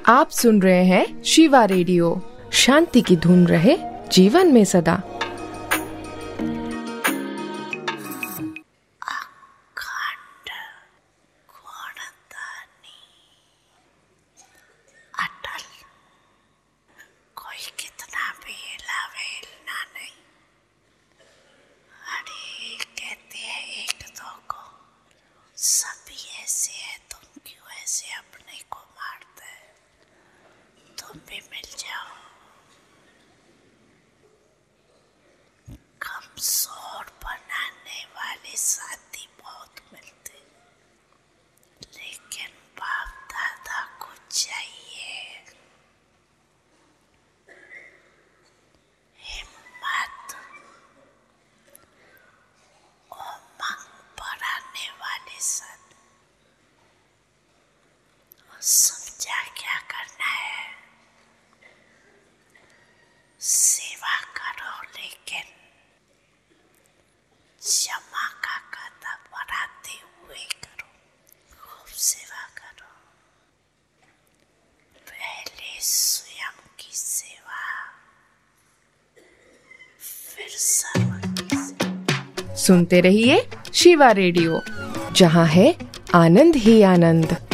आप सुन रहे हैं शिवा रेडियो। शांति की धुन रहे जीवन में सदा। सभी ऐसे है, तुम क्यों ऐसे अपने को मारते? तुम भी मिल जाओ। कमजोर बनाने वाले साथी बहुत मिलते, लेकिन बाप दादा को चाहिए हिम्मत, उमंग बढ़ाने वाले साथी। समझा क्या करना है? सेवा करो, लेकिन क्षमा का कदम बढ़ाते हुए करो। खूब सेवा करो। पहले स्वयं की सेवा, फिर सर्व की सेवा। सुनते रहिए शिवा रेडियो, जहाँ है आनंद ही आनंद।